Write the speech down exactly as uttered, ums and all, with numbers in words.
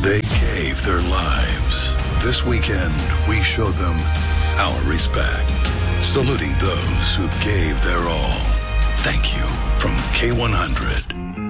They gave their lives. This weekend, we show them our respect, saluting those who gave their all. Thank you from K one hundred.